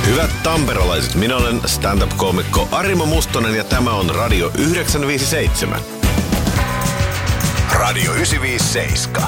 Hyvät tamperalaiset, minä olen stand-up-koomikko Arimo Mustonen ja tämä on Radio 957. Radio 957.